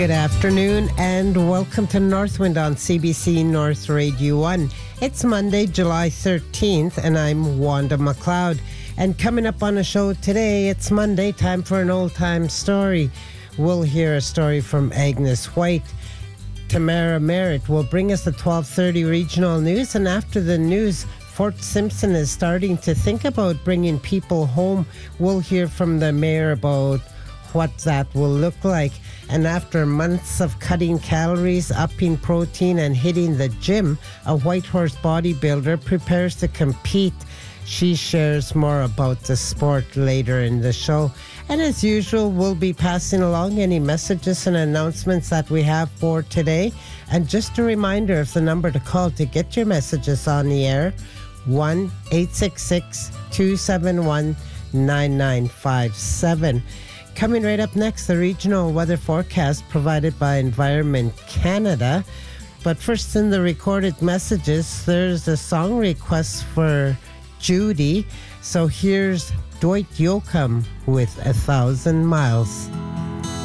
Good afternoon and welcome to Northwind on CBC North Radio 1. It's Monday, July 13th, and I'm Wanda McLeod. And coming up on the show today, it's Monday, time for an old-time story. We'll hear a story from Agnes White. Tamara Merritt will bring us the 12:30 regional news, and after the news, Fort Simpson is starting to think about bringing people home. We'll hear from the mayor about what that will look like. And after months of cutting calories, upping protein, and hitting the gym, a Whitehorse bodybuilder prepares to compete. She shares more about the sport later in the show. And as usual, we'll be passing along any messages and announcements that we have for today. And just a reminder of the number to call to get your messages on the air, 1-866-271-9957. Coming right up next, the regional weather forecast provided by Environment Canada. But first, in the recorded messages, there's a song request for Judy. So here's Dwight Yoakam with 1,000 Miles.